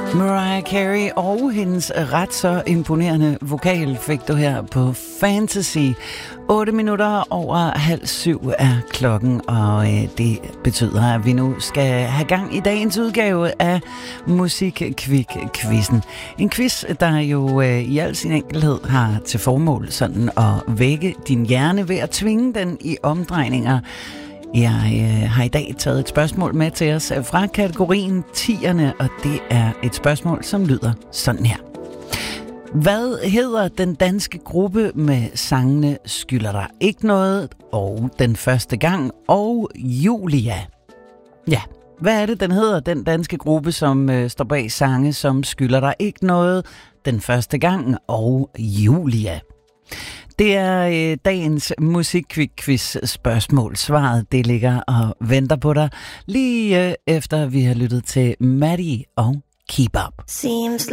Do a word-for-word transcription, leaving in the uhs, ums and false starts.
Mariah Carey og hendes ret så imponerende vokal fik du her på Fantasy. otte minutter over halv syv er klokken, og øh, det betyder, at vi nu skal have gang i dagens udgave af Musikkvik-quizzen. En quiz, der jo øh, i al sin enkelhed har til formål sådan at vække din hjerne ved at tvinge den i omdrejninger. Jeg øh, har i dag taget et spørgsmål med til os fra kategorien tierne, og det er et spørgsmål, som lyder sådan her. Hvad hedder den danske gruppe med sangene Skylder dig ikke noget og Den første gang og Julia? Ja, hvad er det, den hedder, den danske gruppe, som øh, står bag sange som Skylder dig ikke noget, Den første gang og Julia? Det er øh, dagens Musikkvik-quiz spørgsmål. Svaret, det ligger og venter på dig, lige øh, efter vi har lyttet til Maddie og Keep Up. Seems